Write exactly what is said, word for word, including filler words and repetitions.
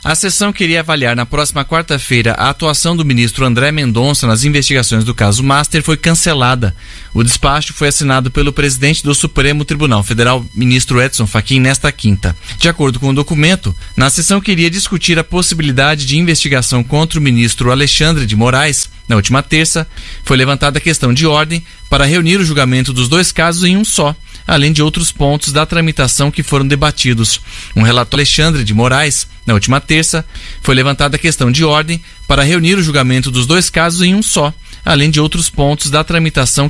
A sessão queria avaliar na próxima quarta-feira a atuação do ministro André Mendonça nas investigações do caso Master foi cancelada. O despacho foi assinado pelo presidente do Supremo Tribunal Federal, ministro Edson Fachin, nesta quinta. De acordo com o documento, na sessão queria discutir a possibilidade de investigação contra o ministro Alexandre de Moraes. Na última terça, foi levantada a questão de ordem para reunir o julgamento dos dois casos em um só, além de outros pontos da tramitação que foram debatidos. Um relator Alexandre de Moraes, na última terça, foi levantada a questão de ordem para reunir o julgamento dos dois casos em um só, além de outros pontos da tramitação